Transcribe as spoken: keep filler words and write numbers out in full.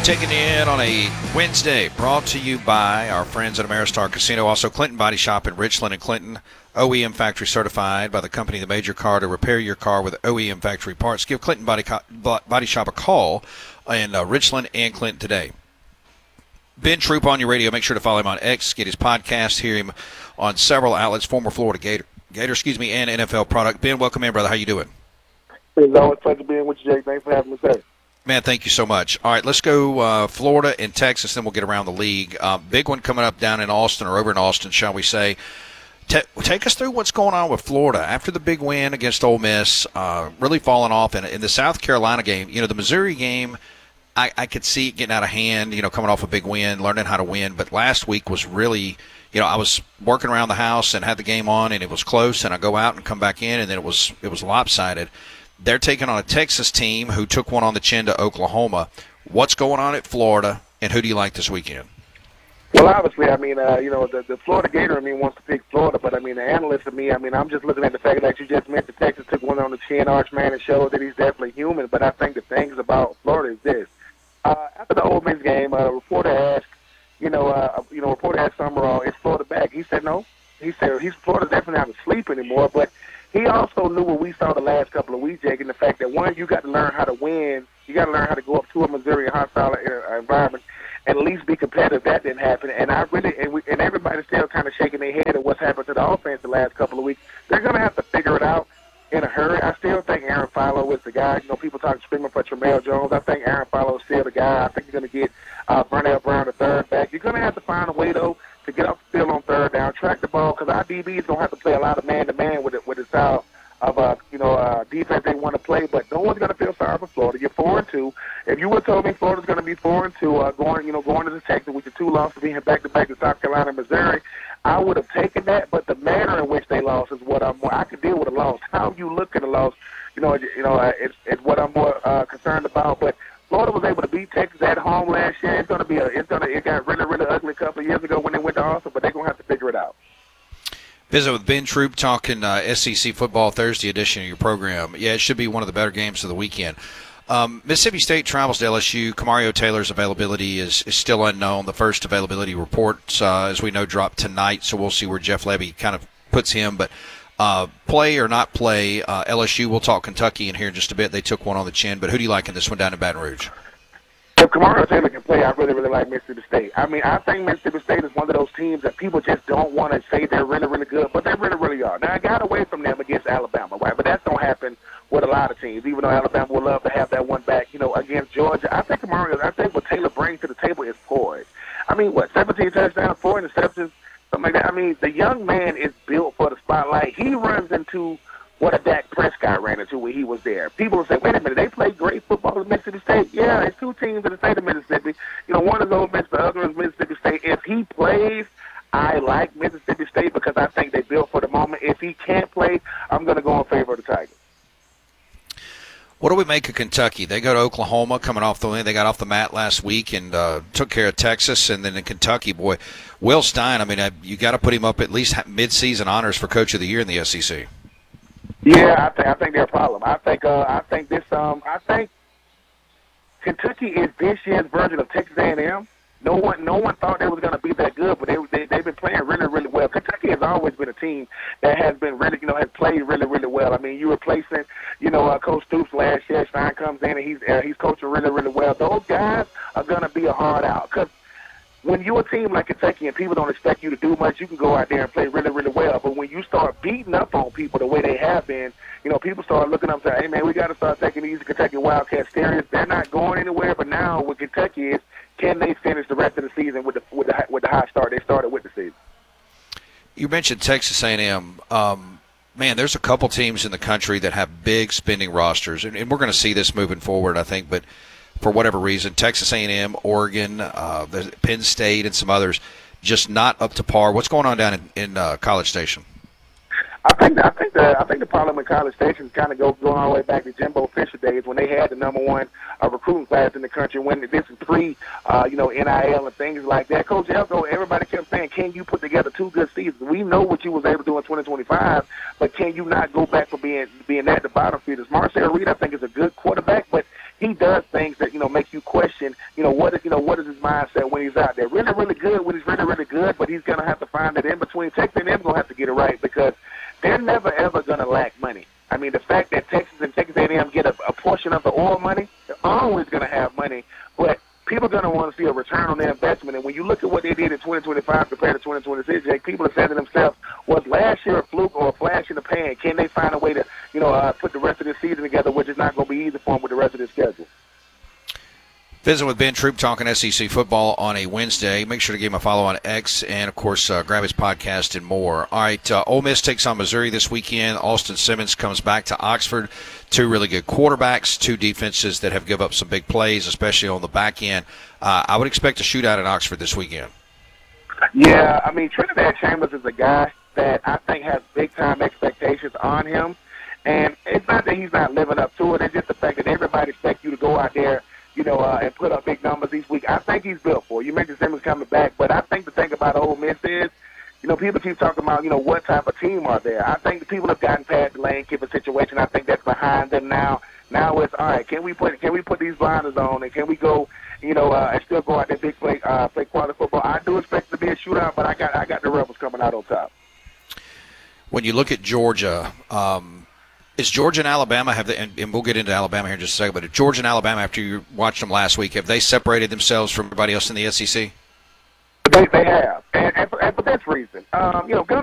Taking you in on a Wednesday, brought to you by our friends at Ameristar Casino. Also, Clinton Body Shop in Richland and Clinton, O E M Factory certified by the company that made your car to repair your car with O E M Factory parts. Give Clinton Body, Co- Body Shop a call in uh, Richland and Clinton today. Ben Troop on your radio. Make sure to follow him on X. Get his podcast. Hear him on several outlets. Former Florida Gator, Gator, excuse me, and N F L product. Ben, welcome in, brother. How you doing? It's always a pleasure being with you, Jake. Thanks for having me, sir. Man, thank you so much. All right, let's go uh, Florida and Texas, then we'll get around the league. Uh, big one coming up down in Austin, or over in Austin, shall we say. T- take us through what's going on with Florida. After the big win against Ole Miss, uh, really falling off. In, in the South Carolina game, you know, the Missouri game, I, I could see it getting out of hand, you know, coming off a big win, learning how to win. But last week was really, you know, I was working around the house and had the game on, and it was close, and I go out and come back in, and then it was it was lopsided. They're taking on a Texas team who took one on the chin to Oklahoma. What's going on at Florida, and who do you like this weekend? Well, obviously, I mean, uh, you know, the, the Florida Gator, I mean, wants to pick Florida, but, I mean, the analyst of me, I mean, I'm just looking at the fact that you just mentioned Texas took one on the chin, Archman, and showed that he's definitely human, but I think the things about Florida is this. Uh, after the Ole Miss game, a reporter asked, you know, uh, you know, reporter asked Summerall, is Florida back? He said no. He said he's Florida's definitely not asleep anymore, but he also knew what we saw the last couple of weeks, Jake, and the fact that, one, you got to learn how to win. You got to learn how to go up to a Missouri hostile environment and at least be competitive. That didn't happen. And I really, and, we, and everybody's still kind of shaking their head at what's happened to the offense the last couple of weeks. They're going to have to figure it out in a hurry. I still think Aaron Philo is the guy. You know, people talk screaming for Tramel Jones. I think Aaron Philo is still the guy. I think you're going to get uh, Burnell Brown, the third back. You're going to have to find a way, though, to get off the field on third down, track the ball, because our D B is going to have to play a lot of man-to-man with it, with his style of uh, you know uh, defense they want to play, but no one's going to feel sorry for Florida. You're four and two. If you would have told me Florida's going to be four and two, uh, going you know going to the Texas with the two losses being back to back to South Carolina and Missouri, I would have taken that. But the manner in which they lost is what I'm more. I could deal with a loss. How you look at a loss, you know, you know, uh, it's it's what I'm more uh, concerned about. But Florida was able to beat Texas at home last year. It's going to be a. It's going to. It got really really ugly a couple of years ago when they went to Austin, but they're going to have to figure it out. Visit with Ben Troop talking uh, S E C football Thursday edition of your program. Yeah, it should be one of the better games of the weekend. Um, Mississippi State travels to L S U. Kamario Taylor's availability is, is still unknown. The first availability reports, uh, as we know, drop tonight, so we'll see where Jeff Levy kind of puts him. But uh, play or not play, uh, L S U, we'll talk Kentucky in here in just a bit. They took one on the chin. But who do you like in this one down in Baton Rouge? If Kamario Taylor can play, I really, really like Mississippi State. I mean, I think Mississippi State is one of those teams that people just don't want to say they're really, really good, but they really, really are. Now, I got away from them against Alabama, right? But that's going to happen with a lot of teams, even though Alabama would love to have that one back, you know, against Georgia. I think Kamario, I think what Taylor brings to the table is poise. I mean, what, seventeen touchdowns, four interceptions, something like that. I mean, the young man is built for the spotlight. He runs into what a Dak Prescott ran into when he was there. People will say, wait a minute, they play great football at Mississippi State. Yeah, it's two teams in the state of Mississippi. You know, one is Ole Miss, the other is Mississippi State. If he plays, I like Mississippi State because I think they built for the moment. If he can't play, I'm going to go in favor of the Tigers. What do we make of Kentucky? They go to Oklahoma coming off the win. They got off the mat last week and uh, took care of Texas. And then in Kentucky, boy, Will Stein, I mean, I, you got to put him up at least mid-season honors for Coach of the Year in the S E C. Yeah, I think I think they're a problem. I think uh, I think this um I think Kentucky is this year's version of Texas A and M. No one no one thought they was going to be that good, but they they they've been playing really really well. Kentucky has always been a team that has been really you know has played really really well. I mean, you replacing you know uh, Coach Stoops last year. Stein comes in and he's uh, he's coaching really really well. Those guys are going to be a hard out because when you're a team like Kentucky and people don't expect you to do much, you can go out there and play really, really well. But when you start beating up on people the way they have been, you know, people start looking up and saying, hey, man, we got to start taking these Kentucky Wildcats serious. They're not going anywhere. But now what Kentucky is, can they finish the rest of the season with the with the, with the high start they started with the season? You mentioned Texas A and M. Um, man, there's a couple teams in the country that have big spending rosters, and, and we're going to see this moving forward, I think. But for whatever reason, Texas A and M, Oregon, uh, Penn State, and some others just not up to par. What's going on down in, in uh, College Station? I think I think the I think the problem with College Station kind of goes going all the way back to Jimbo Fisher days when they had the number one uh, recruiting class in the country. When this is pre, uh, you know, N I L and things like that. Coach Elko, everybody kept saying, "Can you put together two good seasons?" We know what you was able to do in twenty twenty-five, but can you not go back for being being at the bottom feeders? Marcel Reed, I think, is a good quarterback, but he does things that, you know, make you question, you know, what is, you know, what is his mindset when he's out there. Really, really good when he's really, really good, but he's going to have to find it in between. Texas A and M going to have to get it right because they're never, ever going to lack money. I mean, the fact that Texas and Texas A and M get a, a portion of the oil money, they're always going to have money, but people are going to want to see a return on their investment. And when you look at what they did in twenty twenty-five compared to twenty twenty-six, Jake, people are saying to themselves, was last year a fluke or a flash in the pan? Can they find a way to, you know, uh, put the rest of the season together, which is not going to be easy for them with the rest of the schedule? Visiting with Ben Troop, talking S E C football on a Wednesday. Make sure to give him a follow on X and, of course, uh, grab his podcast and more. All right, uh, Ole Miss takes on Missouri this weekend. Austin Simmons comes back to Oxford. Two really good quarterbacks, two defenses that have given up some big plays, especially on the back end. Uh, I would expect a shootout in Oxford this weekend. Yeah, I mean, Trinidad Chambers is a guy that I think has big-time expectations on him. And it's not that he's not living up to it. It's just the fact that everybody expects you to go out there, you know, uh, and put up big numbers each week. I think he's built for it. You mentioned Simmons coming back, but I think the thing about Ole Miss is, you know, people keep talking about, you know, what type of team are there. I think the people have gotten past the Lane Kiffin situation. I think that's behind them now. Now it's, all right, can we put can we put these blinders on, and can we go, you know, uh, and still go out there big play, uh, play quality football? I do expect it to be a shootout, but I got I got the Rebels coming out on top. When you look at Georgia, um, is Georgia and Alabama have the, and, and we'll get into Alabama here in just a second, but if Georgia and Alabama, after you watched them last week, have they separated themselves from everybody else in the S E C? They they have, and, and, for, and for this reason, um, you know,